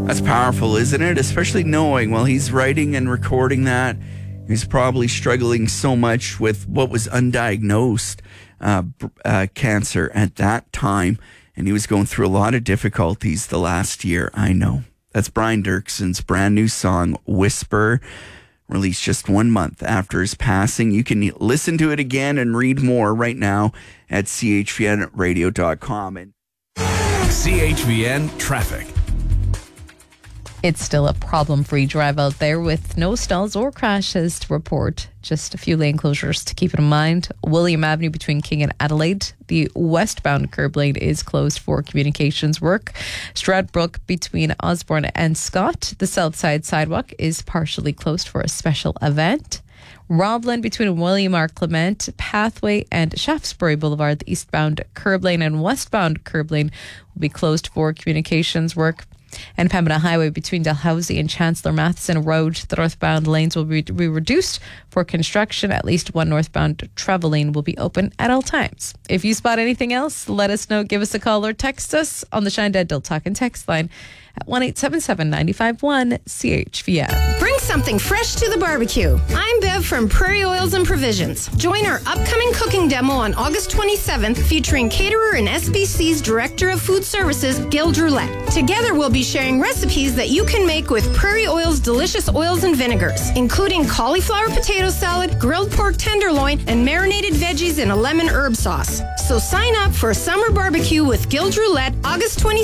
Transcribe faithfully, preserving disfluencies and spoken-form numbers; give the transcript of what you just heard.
That's powerful, isn't it? Especially knowing while he's writing and recording that, he's probably struggling so much with what was undiagnosed uh, uh, cancer at that time. And he was going through a lot of difficulties the last year. I know. That's Brian Dirkson's brand new song, Whisper, released just one month after his passing. You can listen to it again and read more right now at c h v n radio dot com. And C H V N Traffic. It's still a problem-free drive out there with no stalls or crashes to report. Just a few lane closures to keep in mind. William Avenue between King and Adelaide. The westbound curb lane is closed for communications work. Stradbrook between Osborne and Scott. The south side sidewalk is partially closed for a special event. Roblin between William R. Clement Pathway and Shaftesbury Boulevard. The eastbound curb lane and westbound curb lane will be closed for communications work. And Pembina Highway between Dalhousie and Chancellor Matheson Road. The northbound lanes will be, be reduced for construction. At least one northbound travel lane will be open at all times. If you spot anything else, let us know. Give us a call or text us on the Shine Dental Talk and Text line at one eight seven seven, nine five one, C H V N. Bring something fresh to the barbecue. I'm Bev from Prairie Oils and Provisions. Join our upcoming cooking demo on August twenty-seventh featuring caterer and S B C's Director of Food Services, Gil Drulette. Together we'll be sharing recipes that you can make with Prairie Oil's delicious oils and vinegars, including cauliflower potato salad, grilled pork tenderloin, and marinated veggies in a lemon herb sauce. So sign up for a summer barbecue with Gil Drulette August twenty-seventh